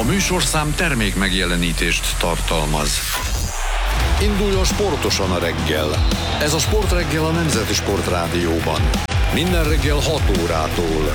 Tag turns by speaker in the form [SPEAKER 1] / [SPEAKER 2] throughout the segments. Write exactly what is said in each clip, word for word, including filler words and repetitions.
[SPEAKER 1] műsorszám termék megjelenítést tartalmaz. Induljon sportosan a reggel. Ez a Sportreggel a Nemzeti Sportrádióban. Minden reggel hat órától.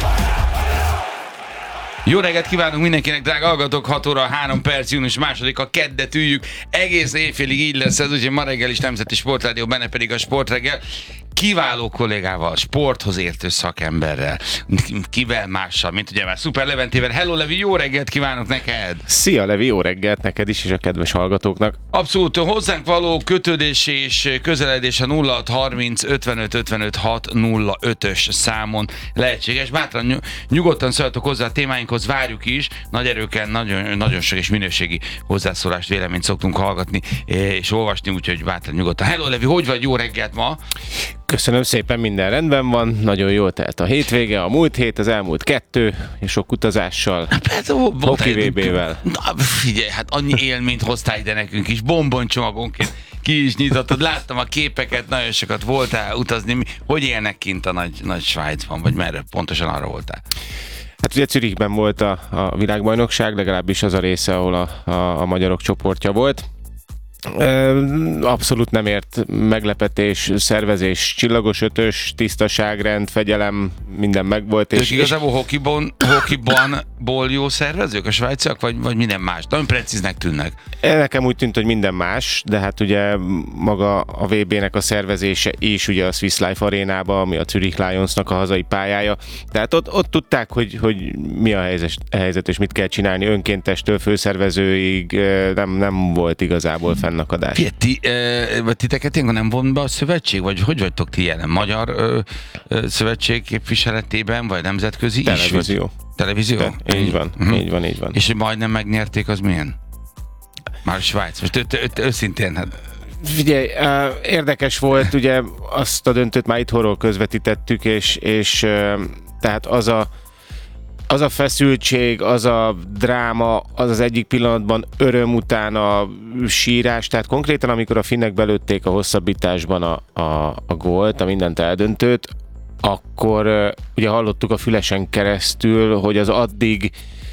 [SPEAKER 2] Jó reggelt kívánunk mindenkinek, drága hallgatók, hat óra három perc, június második, a keddet üljük, egész éjfélig így lesz ez, úgyhogy ma reggel is Nemzeti Sportrádió, benne pedig a Sportreggel. Kiváló kollégával, sporthoz értő szakemberrel, kivel mással, mint ugye már Szuper Leventével. Hello Levi, jó reggelt kívánok neked!
[SPEAKER 3] Szia Levi, jó reggelt neked is, és a kedves hallgatóknak.
[SPEAKER 2] Abszolút, hozzánk való kötődés és közeledés a nulla hat harminc ötvenöt ötvenöt hat nulla ötös számon lehetséges. Bátran nyugodtan szóljatok hozzá a témáinkhoz, várjuk is, nagy erőkkel nagyon, nagyon sok és minőségi hozzászólást, véleményt szoktunk hallgatni és olvasni, úgyhogy bátran nyugodtan. Hello Levi, hogy vagy, jó reggelt ma?
[SPEAKER 3] Köszönöm szépen, minden rendben van, nagyon jól telt a hétvége, a múlt hét, az elmúlt kettő, és sok utazással, hoki vé bével.
[SPEAKER 2] Na figyelj, hát annyi élményt hoztál ide nekünk is, bomboncsomagónként ki is nyitottad, láttam a képeket, nagyon sokat voltál utazni, hogy élnek kint a nagy, nagy Svájcban, vagy merre pontosan arra voltál?
[SPEAKER 3] Hát ugye Zürichben volt a, a világbajnokság, legalábbis az a része, ahol a, a, a magyarok csoportja volt. Abszolút nem ért meglepetés, szervezés, csillagos ötös, tisztaságrend, fegyelem, minden megvolt.
[SPEAKER 2] És, és igazából hokiban, hokibanból jó szervezők a svájciak, vagy, vagy minden más? Nagyon precíznek tűnnek.
[SPEAKER 3] Nekem úgy tűnt, hogy minden más, de hát ugye maga a vé bének a szervezése is ugye a Swiss Life Arénába, ami a Zürich Lionsnak a hazai pályája. Tehát ott, ott tudták, hogy, hogy mi a helyzet, helyzet és mit kell csinálni, önkéntestől főszervezőig nem, nem volt igazából fennakadás.
[SPEAKER 2] Fie, ti, e, vagy titeket ilyenkor nem von be a szövetség? Vagy hogy vagytok ti jelen? Magyar ö, ö, szövetség képviseletében, vagy nemzetközi
[SPEAKER 3] Televízió.
[SPEAKER 2] is? Televízió?
[SPEAKER 3] Te, így van, uh-huh. így van, így van.
[SPEAKER 2] És hogy majdnem megnyerték, az milyen? Már Svájc. Most ö- ö- őszintén, hát...
[SPEAKER 3] Figyelj, érdekes volt, ugye azt a döntőt már itthonról közvetítettük, és, és tehát az a Az a feszültség, az a dráma, az az egyik pillanatban öröm után a sírás, tehát konkrétan amikor a finnek belőtték a hosszabbításban a, a, a gólt, a mindent eldöntőt, akkor uh, ugye hallottuk a fülesen keresztül, hogy az addig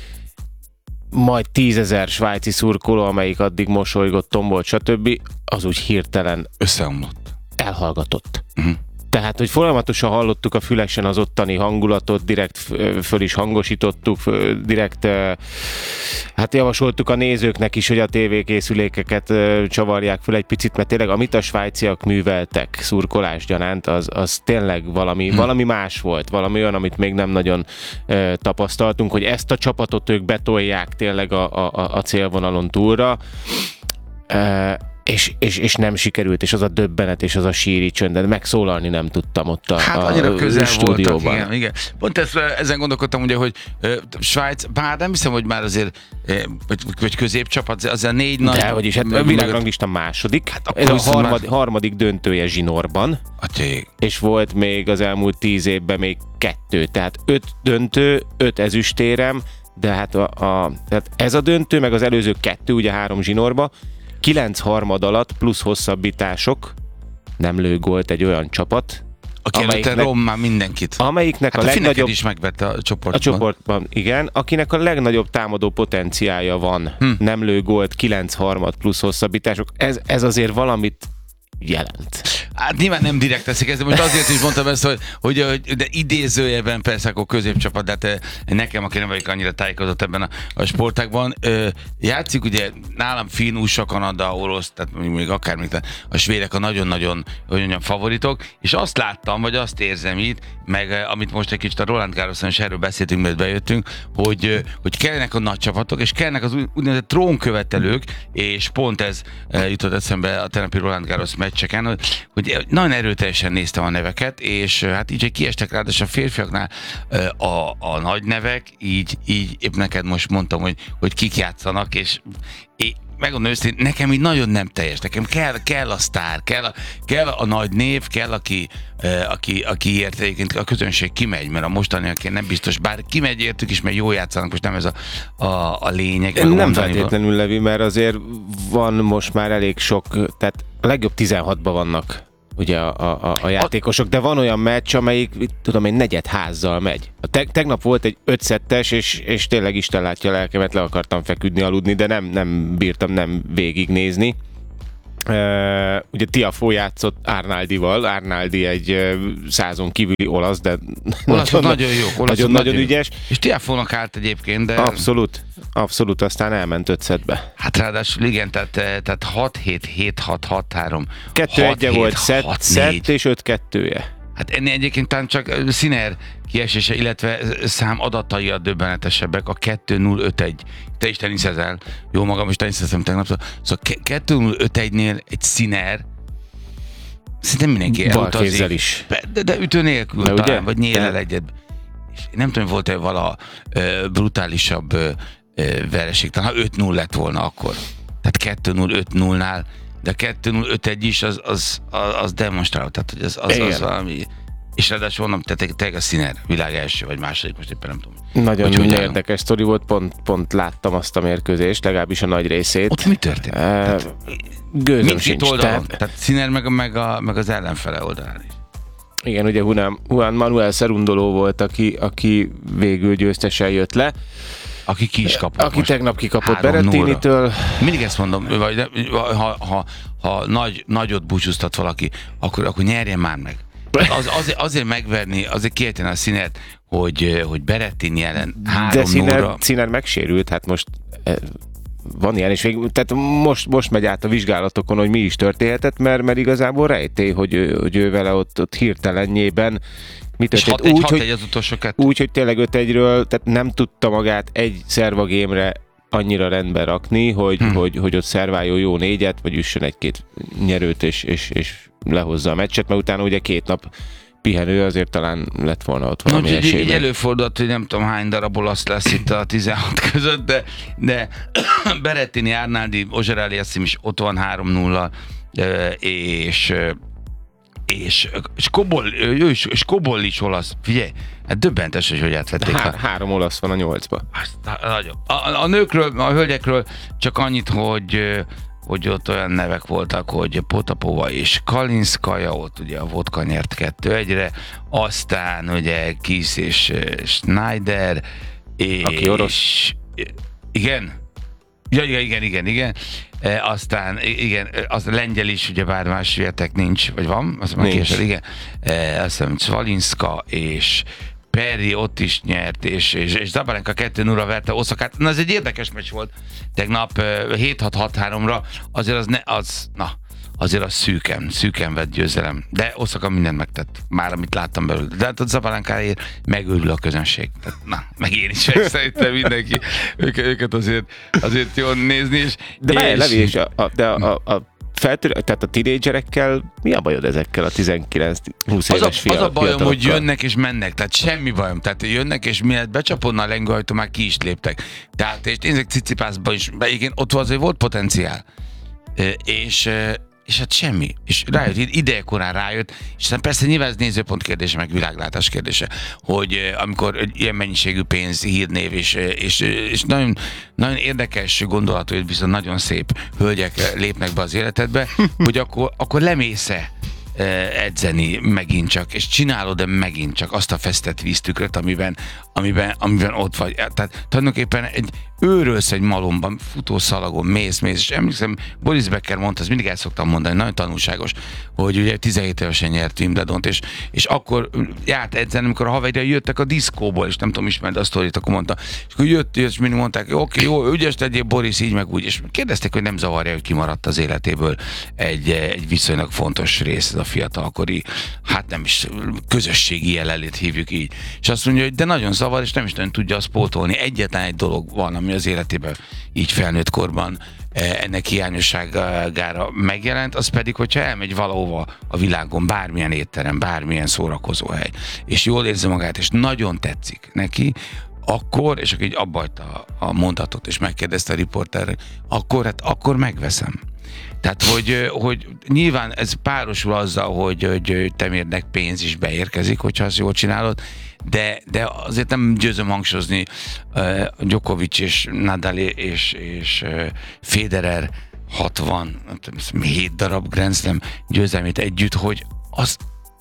[SPEAKER 3] majd tízezer svájci szurkoló, amelyik addig mosolygott, tombolt, stb., az úgy hirtelen
[SPEAKER 2] összeomlott.
[SPEAKER 3] Elhallgatott.
[SPEAKER 2] Uh-huh.
[SPEAKER 3] Tehát, hogy folyamatosan hallottuk a fülesen az ottani hangulatot, direkt föl is hangosítottuk, direkt hát javasoltuk a nézőknek is, hogy a tévékészülékeket csavarják föl egy picit, mert tényleg amit a svájciak műveltek szurkolás gyanánt, az, az tényleg valami, hmm. valami más volt, valami olyan, amit még nem nagyon tapasztaltunk, hogy ezt a csapatot ők betolják tényleg a, a, a célvonalon túlra. És, és, és nem sikerült, és az a döbbenet, és az a síri csönd, de megszólalni nem tudtam ott a,
[SPEAKER 2] hát,
[SPEAKER 3] a
[SPEAKER 2] annyira közel
[SPEAKER 3] stúdióban.
[SPEAKER 2] Voltak, igen, igen. Pont ezt, ezen gondolkodtam, ugye, hogy uh, Svájc, bár nem hiszem, hogy már azért uh, vagy, vagy középcsapat, azért négy nagy...
[SPEAKER 3] De, vagyis, hát a világranglista második, hát a ez a harmad, már... harmadik döntője zsinórban, és volt még az elmúlt tíz évben még kettő, tehát öt döntő, öt ezüstérem, de hát a, a, tehát ez a döntő, meg az előző kettő, ugye három zsinórba, kilenc harmad alatt plusz hosszabbítások nem lő gólt egy olyan csapat,
[SPEAKER 2] aki előtte rommá mindenkit.
[SPEAKER 3] Amelyiknek
[SPEAKER 2] hát
[SPEAKER 3] a,
[SPEAKER 2] a
[SPEAKER 3] legnagyobb...
[SPEAKER 2] is megvette a csoportban.
[SPEAKER 3] A csoportban, igen. Akinek a legnagyobb támadó potenciálja van. Hm. Nem lő gólt, kilenc harmad plusz hosszabbítások. Ez, ez azért valamit jelent.
[SPEAKER 2] Hát nyilván nem direkt teszik ezt, de most azért is mondtam ezt, hogy, hogy, hogy de idézőjelben persze akkor középcsapat, de hát nekem, aki nem vagyok annyira tájékozott ebben a, a sportágban, játszik ugye nálam Finn, u es á, Kanada, orosz, tehát még akármit, a svédek a nagyon-nagyon hogy mondjam, favoritok, és azt láttam, vagy azt érzem itt, meg amit most egy kicsit a Roland Garroson is erről beszéltünk, mert bejöttünk, hogy, hogy kellnek a nagy csapatok, és kellnek az úgynevezett trónkövetelők, és pont ez jutott eszembe a tegnapi Roland Garros meccseken, hogy, hogy nagyon erőteljesen néztem a neveket, és hát így, hogy kiestek ráadásul a férfiaknál a, a nagy nevek, így, így épp neked most mondtam, hogy, hogy kik játszanak, és és megmondom őszintén, nekem így nagyon nem teljes, nekem kell, kell a sztár, kell a, kell a nagy név, kell aki, aki, aki ért egyébként a közönség kimegy, mert a mostaniak nem biztos, bár kimegy értük is, mert jól játszanak, most nem ez a, a, a lényeg.
[SPEAKER 3] Nem feltétlenül, Levi, mert azért van most már elég sok, tehát a legjobb tizenhatban vannak ugye a, a, a játékosok, de van olyan meccs, amelyik, tudom, egy negyed házzal megy. A te, tegnap volt egy ötszettes, és, és tényleg Isten látja a lelkemet, le akartam feküdni, aludni, de nem, nem bírtam nem végignézni. Uh, ugye Tiafoe játszott Arnaldival, Arnaldi egy uh, százon kívüli olasz, de
[SPEAKER 2] olasz nagyon, nagyon jó, olasz
[SPEAKER 3] nagyon, nagyon, nagyon ügyes.
[SPEAKER 2] És Tiafoe-nak állt egyébként, de...
[SPEAKER 3] Abszolút, abszolút, aztán elment öt szettbe.
[SPEAKER 2] Hát ráadásul igen, tehát, tehát hat hét, hét hat, hat három,
[SPEAKER 3] kettő egy volt szett, szett és öt kettője.
[SPEAKER 2] Hát ennél egyébként talán csak Sinner kiesése, illetve szám adatai a döbbenetesebbek, a kettő null öt egy. Te is teniszezel, jó magam is teniszeztem tegnap, szóval kettő null öt egynél egy Sinner, szinte mindenki elutazik.
[SPEAKER 3] is.
[SPEAKER 2] De, de ütő nélkül
[SPEAKER 3] de
[SPEAKER 2] talán,
[SPEAKER 3] ugye?
[SPEAKER 2] vagy nyéllel egyet. És nem tudom, volt-e vala ö, brutálisabb ö, ö, vereség, talán ha öt null lett volna akkor. Tehát kettő null öt nullnál, de kettő null öt egy is az, az, az, az demonstrál, tehát hogy az, az, az valami... És ráadásul mondom, tehát tényleg a Sinner világ első vagy második, most éppen nem tudom.
[SPEAKER 3] Nagyon hogy érdekes sztori volt, pont, pont láttam azt a mérkőzést, legalábbis a nagy részét.
[SPEAKER 2] Ott mi történt?
[SPEAKER 3] Uh, Gőzöm sincs.
[SPEAKER 2] Oldalon, tehát, tehát Sinner meg, meg, a, meg az ellenfele oldalán is.
[SPEAKER 3] Igen, ugye Juan, Juan Manuel Cerundolo volt, aki, aki végül győztesen jött le.
[SPEAKER 2] Aki ki is kapott.
[SPEAKER 3] Aki tegnap kikapott Berrettinitől.
[SPEAKER 2] Mindig ezt mondom, vagy ha, ha, ha nagy, nagyot búcsúztat valaki, akkor, akkor nyerjen már meg. Az, azért, azért megverni, azért kiejteni a Sinnert, hogy, hogy Berrettini ellen három nullra.
[SPEAKER 3] De Sinner megsérült, hát most van ilyen, és még, tehát most, most megy át a vizsgálatokon, hogy mi is történhetett, mert, mert igazából rejtély, hogy, hogy ő vele ott, ott hirtelenjében mi történt.
[SPEAKER 2] És
[SPEAKER 3] úgy,
[SPEAKER 2] hogy, az utolsó kettő.
[SPEAKER 3] Úgy, hogy tényleg öt egyről, tehát nem tudta magát egy szervagémre annyira rendbe rakni, hogy, hmm. hogy, hogy ott szerváljon jó négyet, vagy üssön egy-két nyerőt, és, és, és lehozza a meccset, mert utána ugye két nap pihenő, azért talán lett volna ott valami
[SPEAKER 2] no,
[SPEAKER 3] esély.
[SPEAKER 2] Így előfordult, hogy nem tudom hány darab olasz lesz itt a tizenhat között, de, de Berrettini, Arnaldi, Ožeráli azt hiszem is ott van három nulla, és és, és Kobol, ő is, és Kobol is olasz. Figyelj, hát döbbentes, hogy hogy átvették.
[SPEAKER 3] Há, három olasz van a nyolcba.
[SPEAKER 2] Nagyon. A, a nőkről, a hölgyekről csak annyit, hogy hogy ott olyan nevek voltak, hogy Potapova és Kalinszkaja, ott ugye a vodka nyert kettő egyre, aztán ugye Kiss és Schneider, és...
[SPEAKER 3] Aki orosz.
[SPEAKER 2] Igen? Ja, igen, igen, igen, igen. E, aztán, igen, az lengyel is, ugye bár más vértek nincs, vagy van? Azt már később, igen. E, azt hiszem, Cvalinszka és Perry ott is nyert, és, és, és Zabalenka kettő nullra verte Oszakát. Na, ez egy érdekes meccs volt. Tegnap hét hat hat háromra, azért az, ne, az, na, azért az szűken, szűken vett győzelem. De Oszaka mindent megtett, már amit láttam belőle. De hát a Zabalenkáért megőrül a közönség. Tehát, na, meg én is meg szerintem mindenki. Őket, őket azért, azért jól nézni. És,
[SPEAKER 3] de és... Várj, Levi, és a, a, de a, a, a feltörő, tehát a tínédzserekkel, mi a bajod ezekkel a tizenkilenc-húsz éves fiatal?
[SPEAKER 2] Az a bajom, hogy jönnek és mennek, tehát semmi bajom. Tehát jönnek és mielőtt becsapodna a lengőhajtó, már ki is léptek. Tehát és nézzük Cicipászban is, igen, ott azért volt potenciál. És és hát semmi. És rájött, idejekorán rájött, és aztán persze nyilván ez nézőpont kérdése, meg világlátás kérdése, hogy amikor egy ilyen mennyiségű pénz, hírnév, és, és, és nagyon, nagyon érdekes gondolat, hogy viszont nagyon szép hölgyek lépnek be az életedbe, hogy akkor, akkor lemész-e edzeni megint csak, és csinálod-e megint csak azt a fesztett víztükröt, amiben, amiben, amiben ott vagy. Tehát tulajdonképpen egy őrölsz egy malomban, futószalagon, mész, mész, és emlékszem, Boris Becker mondta, ezt mindig el szoktam mondani, nagyon tanulságos, hogy ugye tizenhét évesen nyert Wimbledont, és, és akkor járt edzeni, amikor a haverja jöttek a diszkóból, és nem tudom, ismerd a sztorit, akkor mondta, és akkor jött, és mindig mondták, oké, jó, ügyes legyél, Boris, így meg úgy, és kérdezték, hogy nem zavarja, hogy kimaradt az életéből egy, egy viszonylag fontos rész, ez a fiatalkori, hát nem is közösségi jelenlét hívjuk így. És azt mondja, hogy de nagyon zavar, és nem is nagyon tudja azt pótolni. Egyetlen egy dolog van, ami az életében így felnőtt korban ennek hiányosságára megjelent, az pedig, hogyha elmegy valahova a világon, bármilyen étterem, bármilyen szórakozóhely, és jól érzi magát, és nagyon tetszik neki, akkor, és akkor így abbahagyta a mondatot, és megkérdezte a riporter, akkor, hát akkor megveszem. Tehát, hogy, hogy nyilván ez párosul azzal, hogy, hogy temérnek pénz is beérkezik, hogyha azt jól csinálod, de, de azért nem győzöm hangsúlyozni uh, Djokovic és Nadal és, és uh, Federer hatvan, nem tudom, hét darab Grand Slam győzelmét együtt, hogy az,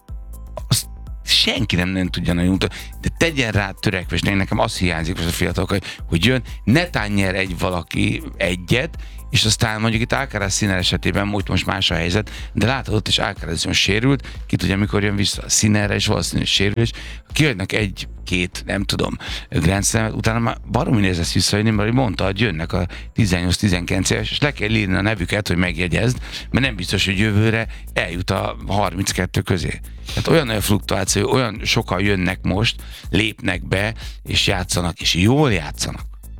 [SPEAKER 2] az senki nem, nem tudja nagyon, de tegyen rá törekvés, nekem az hiányzik most a fiatalok, hogy jön, netán nyer egy valaki egyet, és aztán mondjuk itt Alcaraz Sinner esetében most, most más a helyzet, de látod, ott is Alcaraz sérült, ki tudja, mikor jön vissza a Sinnerre, és valószínűleg sérülés, kihagynak egy-két, nem tudom, Grand Slam-et, utána már baromi nézesz visszajönni, mert mondta, hogy jönnek a tizennyolc-tizenkilenc éves, és le kell írni a nevüket, hogy megjegyezd, mert nem biztos, hogy jövőre eljut a harminckettő közé. Tehát olyan olyan fluktuáció, olyan sokan jönnek most, lépnek be, és játszanak, és jól játszanak,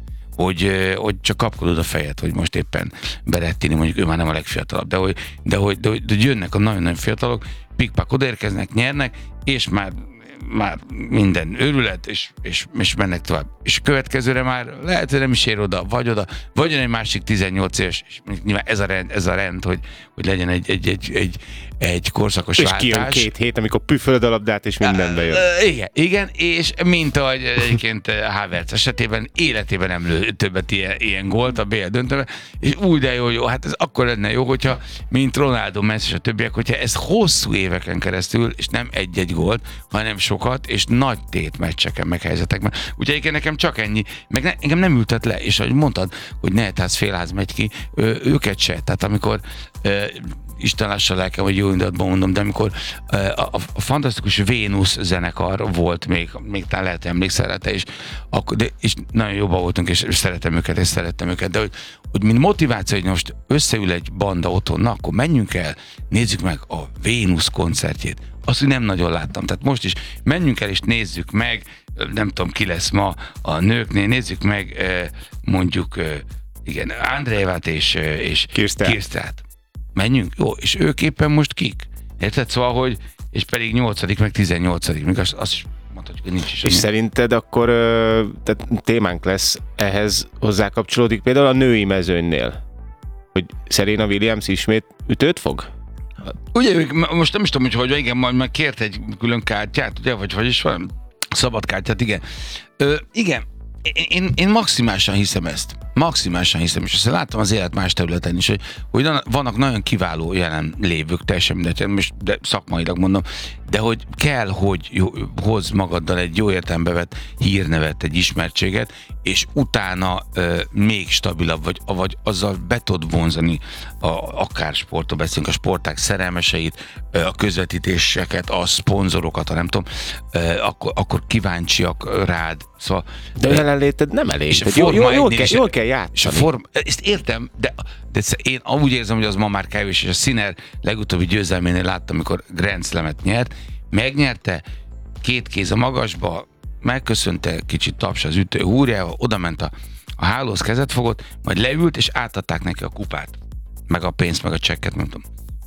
[SPEAKER 2] hogy, hogy csak kapkodod a fejed, hogy most éppen Berrettini, mondjuk ő már nem a legfiatalabb, de hogy, de hogy, de hogy, de hogy jönnek a nagyon-nagyon fiatalok, pikpak odaérkeznek, nyernek, és már, már minden őrület, és, és, és mennek tovább. És a következőre már lehet, hogy nem is ér oda, vagy oda, vagy jön egy másik tizennyolc éves, és nyilván ez a rend, ez a rend hogy, hogy legyen egy, egy, egy, egy, egy korszakos
[SPEAKER 3] és
[SPEAKER 2] váltás. És
[SPEAKER 3] kijön két hét, amikor püfölöd a labdát, és minden bejön.
[SPEAKER 2] Uh, igen, igen, és mint ahogy egyébként Havertz esetében életében nem lő többet ilyen, ilyen gólt a bé el döntőben, és úgy de jó, jó, hát ez akkor lenne jó, hogyha mint Ronaldo, Messi és a többiek, hogyha ez hosszú éveken keresztül, és nem egy-egy gólt, hanem sokat, és nagy tét meccseken, meg helyzetekben. Úgyhogy egyébként nekem csak ennyi, meg ne, engem nem ültet le, és ahogy mondtad, hogy nehetház félház megy ki, ő, őket se. Tehát amikor ö, Isten lássa lelkem, hogy jó indulatban mondom, de amikor uh, a, a fantasztikus Vénusz zenekar volt még, még talán lehet emlékszel rá te is, akkor, de, és nagyon jobban voltunk, és, és szeretem őket, és szerettem őket, de hogy, hogy mint motiváció, hogy most összeül egy banda otthon, na akkor menjünk el, nézzük meg a Vénusz koncertjét. Azt, hogy nem nagyon láttam. Tehát most is menjünk el, és nézzük meg, nem tudom, ki lesz ma a nőknél, nézzük meg mondjuk, igen, Andreevát és, és Kirstát. Menjünk? Jó, és ők éppen most kik? Érted? Szóval, hogy és pedig nyolcadik, meg tizennyolcadik, még azt, azt is mondhatjuk, hogy nincs is.
[SPEAKER 3] És
[SPEAKER 2] ami...
[SPEAKER 3] szerinted akkor tehát témánk lesz ehhez hozzá kapcsolódik például a női mezőnynél, hogy Serena Williams ismét ütőt fog?
[SPEAKER 2] Ugye ők, most nem is tudom, hogy hogy, igen, majd meg kért egy külön kártyát, ugye, vagy hogy is van, szabad kártyát, igen. Ö, igen, én, én maximálisan hiszem ezt. Maximálisan hiszem, és ezt láttam az élet más területen is, hogy, hogy vannak nagyon kiváló jelen lévők, teljesen mindegy, de szakmailag mondom, de hogy kell, hogy jó, hozz magaddal egy jó értelembe vett hírnevet, egy ismertséget, és utána ö, még stabilabb, vagy, vagy azzal be tud vonzani a, akár sportról beszélünk, a sportág szerelmeseit, ö, a közvetítéseket, a szponzorokat, ha nem tudom, ö, akkor, akkor kíváncsiak rád. Szóval,
[SPEAKER 3] de a jelenléted nem elég. Jól, jól, jól, kell, jól kell játszani.
[SPEAKER 2] Form, ezt értem, de, de én úgy érzem, hogy az ma már kevés, és a Sinner legutóbbi győzelménél láttam, amikor Grand Slamet nyert, megnyerte, két kéz a magasba, megköszönte, kicsit taps az ütő húrjával, oda ment a, a hálóz, kezet fogott, majd leült, és átadták neki a kupát, meg a pénzt, meg a csekket, mondtam.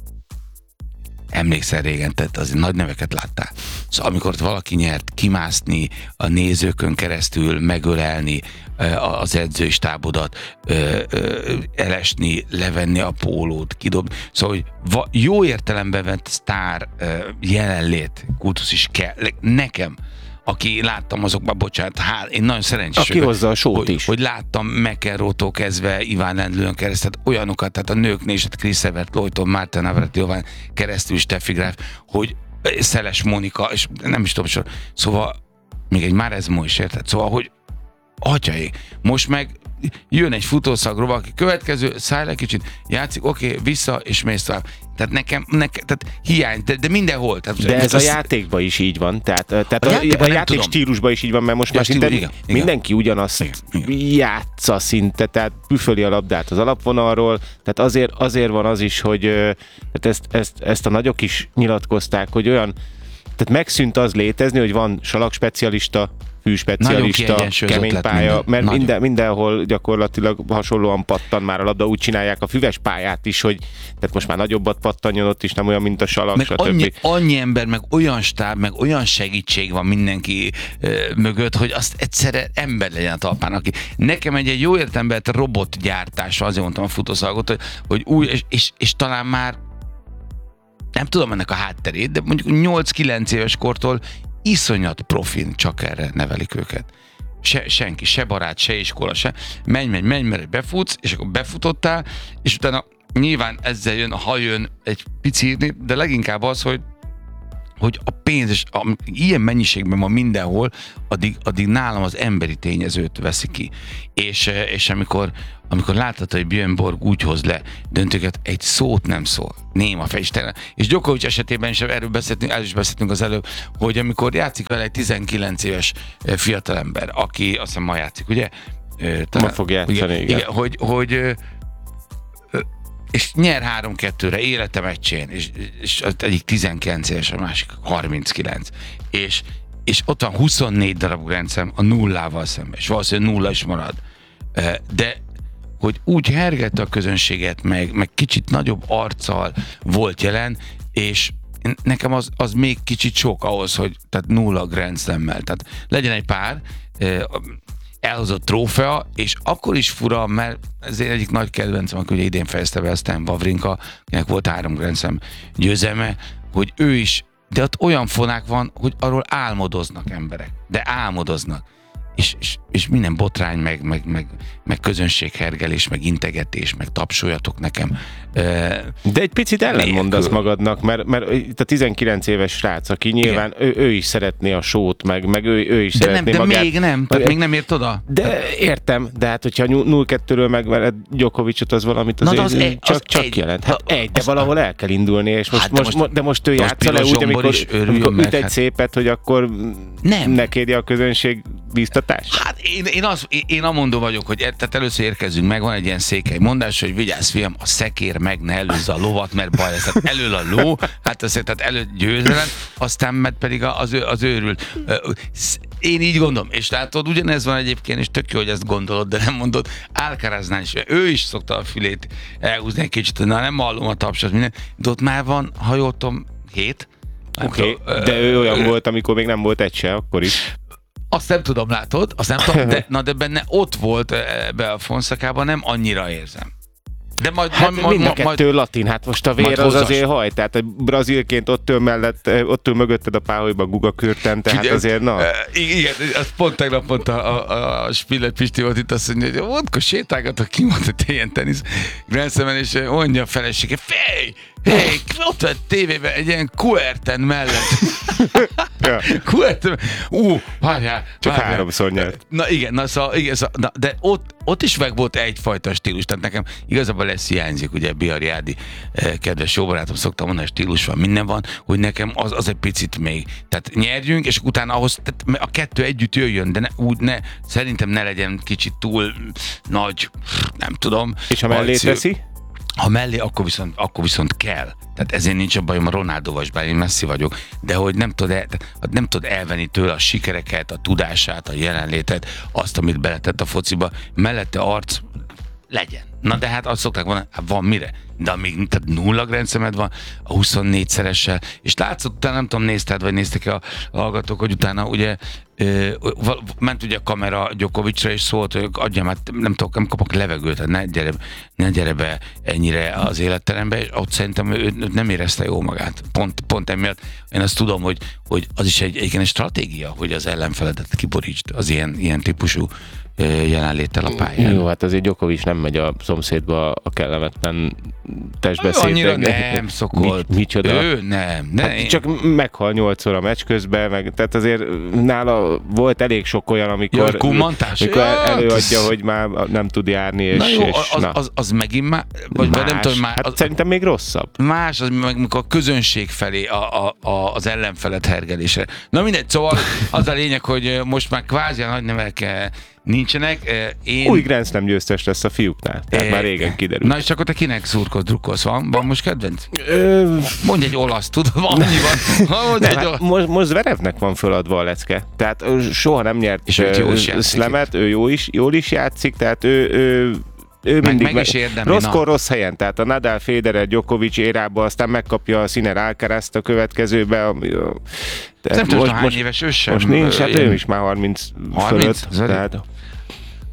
[SPEAKER 2] Emlékszel régen, tehát azért nagy neveket láttál. Szóval amikor valaki nyert, kimászni a nézőkön keresztül, megölelni az edzői stábodat, elesni, levenni a pólót, kidobni. Szóval, hogy jó értelemben vett sztár jelenlét, kultusz is kell. Nekem, aki láttam azokban, bocsánat, hát én nagyon szerencsés
[SPEAKER 3] aki hozza a sót
[SPEAKER 2] hogy,
[SPEAKER 3] is.
[SPEAKER 2] hogy láttam McEnroe-tól kezdve Iván Lendlőn keresztül, olyanokat, tehát a nőknél is, Chris Evert, Lloydon, Marta Navratilova keresztül, Steffi Graf, hogy Szeles Monika, és nem is tudom, szóval még egy Márezmo is, érted? Szóval, hogy atyaik, most meg jön egy futószagról, aki következő, szállj le kicsit, játszik, oké, okay, vissza, és mész tovább. Tehát nekem, nekem tehát hiány, de, de mindenhol. Tehát,
[SPEAKER 3] de ez
[SPEAKER 2] az...
[SPEAKER 3] a játékban is így van, tehát, tehát
[SPEAKER 2] a,
[SPEAKER 3] a,
[SPEAKER 2] játékban
[SPEAKER 3] a játék stílusban is így van, mert most már szinte
[SPEAKER 2] igen,
[SPEAKER 3] mindenki
[SPEAKER 2] igen.
[SPEAKER 3] ugyanazt
[SPEAKER 2] igen, igen.
[SPEAKER 3] játsza szinte, tehát püföli a labdát az alapvonalról, tehát azért, azért van az is, hogy tehát ezt, ezt, ezt a nagyok is nyilatkozták, hogy olyan, tehát megszűnt az létezni, hogy van salakspecialista, fűspecialista, kemény pálya, mert minden, mindenhol gyakorlatilag hasonlóan pattan már a labda, úgy csinálják a füves pályát is, hogy tehát most már nagyobbat pattanjon ott is, nem olyan, mint a salak,
[SPEAKER 2] meg
[SPEAKER 3] stb.
[SPEAKER 2] Annyi, annyi ember, meg olyan stáb, meg olyan segítség van mindenki ö, mögött, hogy azt egyszerre ember legyen a talpán, aki nekem egy, egy jó értelemben robotgyártás, azért mondtam a futószalagot, hogy, hogy új, és, és, és talán már nem tudom ennek a hátterét, de mondjuk nyolc-kilenc éves kortól iszonyat profin csak erre nevelik őket. Se, senki, se barát, se iskola, se. Menj, menj, menj, mert befutsz, és akkor befutottál, és utána nyilván ezzel jön, ha jön egy pici, de leginkább az, hogy hogy a pénz, és a, ilyen mennyiségben van mindenhol, addig, addig nálam az emberi tényezőt veszi ki. És, és amikor, amikor látod, hogy Björn Borg úgy hoz le döntőket, egy szót nem szól. Néma fejisten. És Djokovic esetében is erről beszéltünk, el is beszéltünk az előbb, hogy amikor játszik vele egy tizenkilenc éves fiatalember, aki azt hiszem ma játszik, ugye?
[SPEAKER 3] Ma fog játszani, igen.
[SPEAKER 2] igen. igen hogy, hogy és nyer három kettőre élete meccsén, és, és az egyik tizenkilenc éves, a másik harminckilenc. És, és ott van huszonnégy darab Grand Slam a nullával szemben, és valószínűleg nulla is marad. De hogy úgy hergette a közönséget, meg, meg kicsit nagyobb arccal volt jelen, és nekem az, az még kicsit sok ahhoz, hogy tehát nulla Grand Slammel. Tehát legyen egy pár, elhozott trófea, és akkor is fura, mert ez egyik nagy kedvencem, aki ugye idén fejezte be, aztán Wawrinka, akinek volt három Grand Slam győzelme, hogy ő is, de ott olyan fonák van, hogy arról álmodoznak emberek, de álmodoznak. És, és, és minden botrány, meg, meg, meg, meg közönséghergelés, meg integetés, meg tapsoljatok nekem.
[SPEAKER 3] De egy picit ellentmondasz magadnak, mert, mert itt a tizenkilenc éves srác, aki nyilván ő, ő is szeretné a sót, meg, meg ő, ő is
[SPEAKER 2] de
[SPEAKER 3] szeretné
[SPEAKER 2] nem, de
[SPEAKER 3] magát.
[SPEAKER 2] még nem, tehát még nem ért oda.
[SPEAKER 3] De értem, de hát hogyha nulla kettőről megvered Djokovicot, az valamit azért
[SPEAKER 2] az egy,
[SPEAKER 3] csak,
[SPEAKER 2] az
[SPEAKER 3] csak
[SPEAKER 2] egy,
[SPEAKER 3] jelent. Hát
[SPEAKER 2] a,
[SPEAKER 3] egy, de valahol el kell indulni, és most,
[SPEAKER 2] hát de,
[SPEAKER 3] most,
[SPEAKER 2] most,
[SPEAKER 3] de most ő
[SPEAKER 2] most
[SPEAKER 3] játsza le úgy, amikor, amikor üt egy hát... szépet, hogy akkor
[SPEAKER 2] nem.
[SPEAKER 3] ne kérje a közönség bíztatást.
[SPEAKER 2] Hát én, én, az, én, én amondó vagyok, hogy tehát először érkezünk meg, van egy ilyen székely mondás, hogy vigyázz fiam, a szekér meg ne előzze a lovat, mert baj lesz. Tehát elől a ló, hát azért tehát előtt győzelem, aztán meg pedig az, az őrült. Én így gondolom, és látod, ugyanez van egyébként, és tök jó, hogy ezt gondolod, de nem mondod, Alcaraznál is, ő is szokta a fülét elhúzni egy kicsit, na nem hallom a tapsot, minden, de ott már van, ha jól tudom, hét.
[SPEAKER 3] Oké, okay, de ő olyan volt, amikor még nem volt egy se, akkor is.
[SPEAKER 2] Azt nem tudom, látod? Azt nem tudom, de, na de benne ott volt be a Fonszakában, nem annyira érzem. De majd,
[SPEAKER 3] hát
[SPEAKER 2] majd,
[SPEAKER 3] mind a
[SPEAKER 2] majd,
[SPEAKER 3] kettő
[SPEAKER 2] majd,
[SPEAKER 3] latin, hát most a vér az azért haj, tehát a brazilként ott ül mellett, ott ül mögötted a páholyba Guga Kürten, tehát
[SPEAKER 2] figyelj,
[SPEAKER 3] azért na.
[SPEAKER 2] Igen, azt pont tegnap mondta a, a, a Spiller Pisti volt itt, azt mondja, hogy mondkor sétálgatok ki, mondta, te ilyen tenisz Grand Slam-en, és mondja a felesége, fej, hey, ott van tévében egy ilyen Kuerten mellett.
[SPEAKER 3] Ja.
[SPEAKER 2] Kuerten, ú, várjál.
[SPEAKER 3] Csak várjál. háromszor nyert.
[SPEAKER 2] Na igen, na, szóval, igen szóval, na, de ott, ott is meg volt egyfajta stílus, tehát nekem igazából lesz hiányzik, ugye Bihari Ádi, kedves jó barátom, szoktam mondani, stílus van, minden van, hogy nekem az, az egy picit még, tehát nyerjünk, és utána ahhoz, tehát a kettő együtt jöjjön, de ne, úgy ne, szerintem ne legyen kicsit túl nagy, nem tudom.
[SPEAKER 3] És ha mellé teszi?
[SPEAKER 2] Ha mellé, akkor viszont, akkor viszont kell. Tehát ezért nincs a bajom a Ronaldoval, bár én messzi vagyok, de hogy nem tudod, el, nem tudod elvenni tőle a sikereket, a tudását, a jelenlétet, azt, amit beletett a fociba, mellette arc legyen. Na de hát azt szokták mondani, hát van mire. De amíg tehát nulla Grand Slamed van, a huszonnégyszeressel, és látszott, utána nem tudom, nézted, vagy néztek a hallgatók, hogy utána ugye ö, ment ugye a kamera Djokovicra, és szólt, hogy adjam, hát nem tudok, nem kapok levegőt, ne gyere, ne gyere be ennyire az életterembe, és ott szerintem ő, ő nem érezte jól magát. Pont, pont emiatt én azt tudom, hogy, hogy az is egy, egy stratégia, hogy az ellenfeledet kiborítsd az ilyen, ilyen típusú jelenléttel a pályán.
[SPEAKER 3] Jó, hát azért Djokovic nem megy a szomszédba a kellemetlen testbeszédre.
[SPEAKER 2] Annyira nem szokott.
[SPEAKER 3] Mi, micsoda?
[SPEAKER 2] Ő nem. nem.
[SPEAKER 3] Hát csak meghal nyolcszor a meccs közben, meg, tehát azért nála volt elég sok olyan, amikor,
[SPEAKER 2] jó,
[SPEAKER 3] amikor előadja, hogy már nem tud járni, és,
[SPEAKER 2] na jó,
[SPEAKER 3] és
[SPEAKER 2] az,
[SPEAKER 3] na.
[SPEAKER 2] Az, az megint már, vagy
[SPEAKER 3] más,
[SPEAKER 2] nem tudom, már,
[SPEAKER 3] hát
[SPEAKER 2] az,
[SPEAKER 3] szerintem még rosszabb.
[SPEAKER 2] Más, az meg a közönség felé a, a, a, az ellenfelet hergelése. Na mindegy, szóval az a lényeg, hogy most már kvázi a nagy nevek nincsenek. Én...
[SPEAKER 3] Új Grand Slam győztes lesz a fiúknál, tehát é... már régen kiderült.
[SPEAKER 2] Na és akkor te kinek szurkolsz, drukkolsz? Van? Van most kedvenc? Ö... Mondj egy olasz, tudod, van annyi van.
[SPEAKER 3] Nem, hát most, most Zverevnek van föladva a lecke. Tehát soha nem nyert és szlemet, ő jó is, jól is játszik, tehát ő, ő ő
[SPEAKER 2] meg,
[SPEAKER 3] mindig
[SPEAKER 2] meg is érdemli,
[SPEAKER 3] rosszkor rossz helyen, tehát a Nadal, Federer, Djokovic érába, aztán megkapja a Sinner Alcarazt a következőbe. Ami,
[SPEAKER 2] nem tudom, hány éves ő sem.
[SPEAKER 3] Most nincs, hát ő is már harminc, harminc fölött. Tehát...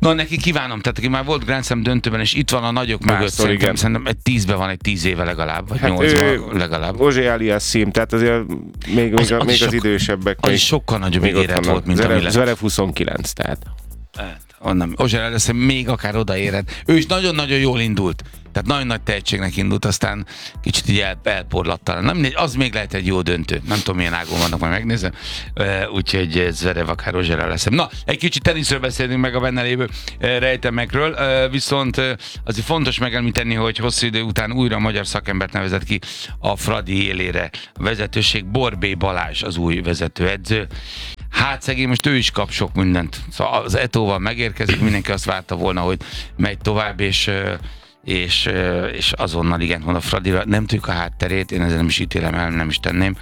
[SPEAKER 2] Na, neki kívánom, tehát aki már volt Grand Slam döntőben, és itt van a nagyok mögött,
[SPEAKER 3] Mászor,
[SPEAKER 2] szerintem,
[SPEAKER 3] igen.
[SPEAKER 2] szerintem egy tízbe van egy tíz éve legalább, vagy
[SPEAKER 3] Hát
[SPEAKER 2] nyolcban
[SPEAKER 3] ő-
[SPEAKER 2] legalább.
[SPEAKER 3] Ozsé Aliasszim, tehát azért még,
[SPEAKER 2] Az-
[SPEAKER 3] még,
[SPEAKER 2] az
[SPEAKER 3] még
[SPEAKER 2] is
[SPEAKER 3] az
[SPEAKER 2] sok-
[SPEAKER 3] idősebbek.
[SPEAKER 2] Az
[SPEAKER 3] még-
[SPEAKER 2] is sokkal nagyobb
[SPEAKER 3] még ott
[SPEAKER 2] ígéret
[SPEAKER 3] vannak.
[SPEAKER 2] volt, mint ami
[SPEAKER 3] Zverev,
[SPEAKER 2] lett.
[SPEAKER 3] Zverev huszonkilenc, tehát.
[SPEAKER 2] Hát, onnan, Ozsár először még akár odaérhet. Ő is nagyon-nagyon jól indult. Tehát nagyon nagy tehetségnek indult, aztán kicsit így el, elporlatta. Nem, mindegy, az még lehet egy jó döntő. Nem tudom, milyen ágon vannak, majd megnézem. Uh, úgyhogy Zverev akár Rozsérrel lesz. Na, egy kicsit teniszről beszélünk meg a benne lévő uh, rejtemekről, uh, viszont uh, azért fontos megemlíteni, hogy hosszú idő után újra magyar szakembert nevezett ki a Fradi élére. A vezetőség Borbély Balázs az új vezetőedző. Hát szegény, most ő is kap sok mindent. Szóval az Etóval megérkezik, mindenki azt várta volna, hogy megy tovább, és uh, és, és azonnal igent mond a Fradira. Nem tudjuk a hátterét, én ezzel nem is ítélem el, nem is tenném,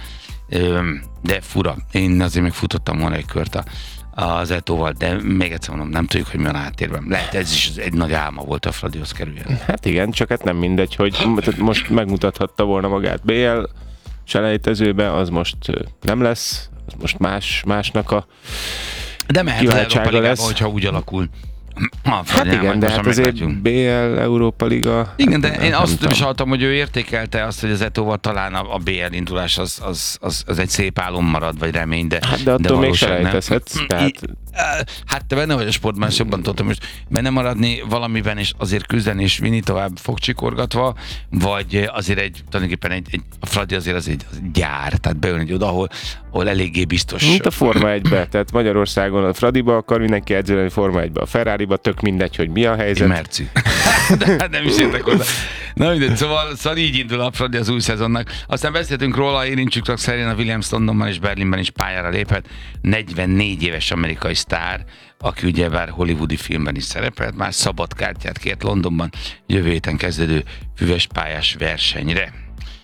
[SPEAKER 2] de fura. Én azért még futottam volna egy kört a, az Etóval, de még egyszer mondom, nem tudjuk, hogy mi van a háttérben. Lehet ez is egy nagy álma volt a Fradihoz kerüljen.
[SPEAKER 3] Hát igen, csak hát nem mindegy, hogy most megmutathatta volna magát bé el selejtezőbe, az most nem lesz, az most más, másnak a
[SPEAKER 2] De mehet az Európa
[SPEAKER 3] kiváltsága
[SPEAKER 2] Ligába,
[SPEAKER 3] lesz.
[SPEAKER 2] hogyha úgy alakul. A
[SPEAKER 3] Hát igen, de hát azért bé el, Európa Liga...
[SPEAKER 2] Igen, de
[SPEAKER 3] hát
[SPEAKER 2] én
[SPEAKER 3] nem
[SPEAKER 2] azt
[SPEAKER 3] tudom.
[SPEAKER 2] is hallottam, hogy ő értékelte azt, hogy az Etóval talán a, a bé el indulás az, az, az, az egy szép álom marad, vagy remény, de
[SPEAKER 3] Hát de attól még
[SPEAKER 2] valóság nem.
[SPEAKER 3] selejtezhetsz, tehát...
[SPEAKER 2] I- Hát te benne vagy a sportban, és jobban tudtam, most benne maradni valamiben, és azért küzdeni, és vinni tovább fogcsikorgatva, vagy azért egy, tulajdonképpen egy, egy a Fradi azért az egy, az egy gyár, tehát bejön egy oda, ahol, ahol eléggé biztos.
[SPEAKER 3] Mint a Forma egybe, tehát Magyarországon a Fradiba akar mindenki edzőlni, Forma egybe, a Ferrariba, tök mindegy, hogy mi a helyzet.
[SPEAKER 2] Merci. De hát nem is értek oda. Na mindegy, szóval, szóval így indul a Fradi az új szezonnak. Aztán beszéltünk róla, érintsük csak Serena Williams Londonban és Berlinben is pályára léphet. negyvennégy éves amerikai sztár, aki ugyebár hollywoodi filmben is szerepelt, már szabad kártyát kért Londonban jövő héten kezdődő füves pályás versenyre.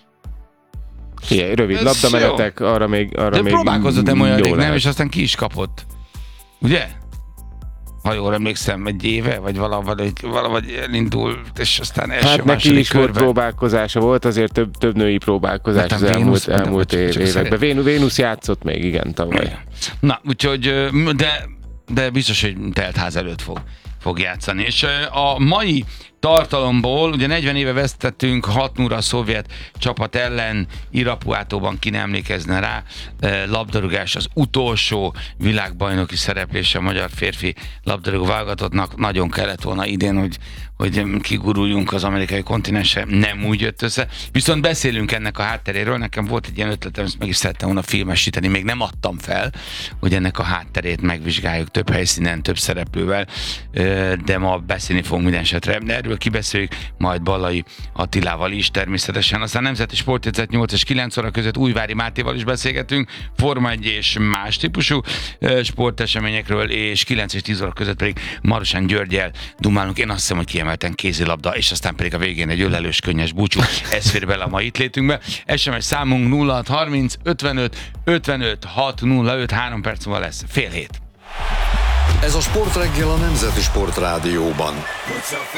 [SPEAKER 3] Igen, rövid
[SPEAKER 2] Ez
[SPEAKER 3] labdamenetek, arra még arra
[SPEAKER 2] De
[SPEAKER 3] még
[SPEAKER 2] próbálkozott nem
[SPEAKER 3] jó
[SPEAKER 2] olyan rég, nem?
[SPEAKER 3] lehet.
[SPEAKER 2] És aztán ki is kapott. Ugye? Ha jól emlékszem, egy éve, vagy valahogy, valahogy elindult, és aztán első,
[SPEAKER 3] Hát neki
[SPEAKER 2] második
[SPEAKER 3] is volt
[SPEAKER 2] körben.
[SPEAKER 3] próbálkozása, volt azért több, több női próbálkozás
[SPEAKER 2] De
[SPEAKER 3] az
[SPEAKER 2] nem
[SPEAKER 3] elmúlt,
[SPEAKER 2] Vénusz, de
[SPEAKER 3] elmúlt
[SPEAKER 2] vagy
[SPEAKER 3] év,
[SPEAKER 2] csak
[SPEAKER 3] években.
[SPEAKER 2] szeret-
[SPEAKER 3] Vénusz, Vénusz játszott még, igen, tavaly.
[SPEAKER 2] Na, úgyhogy, ö, de, de biztos, hogy teltház előtt fog, fog játszani. És ö, a mai tartalomból, ugye negyven éve vesztettünk hat nulla a szovjet csapat ellen, Irapuátóban, ki nem emlékezne rá, ö, labdarúgás az utolsó világbajnoki szereplése a magyar férfi labdarúgó válogatottnak. Nagyon kellett volna idén, hogy hogy kiguruljunk az amerikai kontinensre, nem úgy jött össze. Viszont beszélünk ennek a hátteréről, nekem volt egy ilyen ötletem, ezt meg is szerettem volna filmesíteni, még nem adtam fel, hogy ennek a hátterét megvizsgáljuk több helyszínen, több szereplővel, de ma beszélni fogunk minden esetre. Erről kibeszéljük majd Ballai Attilával is természetesen. Aztán Nemzeti Sportjegyzet nyolc és kilenc óra között Újvári Mátéval is beszélgetünk, Forma egy és más típusú sporteseményekről, és kilenc és tíz óra között pedig Marosán Györgyel dumálunk. Én azt hiszem, hogy kiemelten kézilabda, és aztán pedig a végén egy ölelős, könnyes búcsú. Ez fér bele a mai itt létünkbe. es em es számunk nulla hat harminc ötvenöt ötvenöt hat nulla öt, három perc múlva lesz. Fél hét.
[SPEAKER 1] Ez a Sportreggel a Nemzeti Sportrádióban.